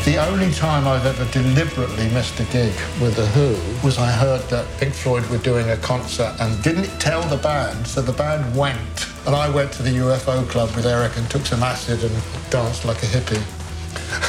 The only time I've ever deliberately missed a gig with The Who was I heard that Pink Floyd were doing a concert and didn't tell the band, so the band went. And I went to the UFO Club with Eric and took some acid and danced like a hippie.